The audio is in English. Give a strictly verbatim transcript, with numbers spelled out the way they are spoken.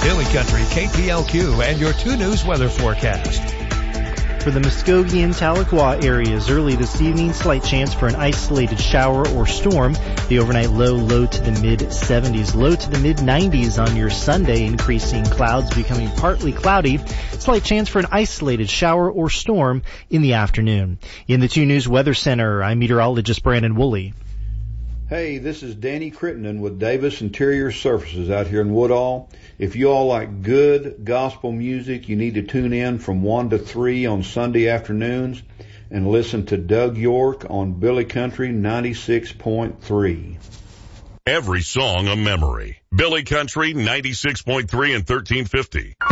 Billy Country, K P L Q, and your two News weather forecast. For the Muskogee and Tahlequah areas, early this evening, slight chance for an isolated shower or storm. The overnight low, low to the mid seventies, low to the mid nineties on your Sunday, increasing clouds becoming partly cloudy. Slight chance for an isolated shower or storm in the afternoon. In the two News Weather Center, I'm meteorologist Brandon Woolley. Hey, this is Danny Crittenden with Davis Interior Surfaces out here in Woodall. If you all like good gospel music, you need to tune in from one to three on Sunday afternoons and listen to Doug York on Billy Country ninety-six point three. Every song a memory. Billy Country ninety-six point three and thirteen fifty.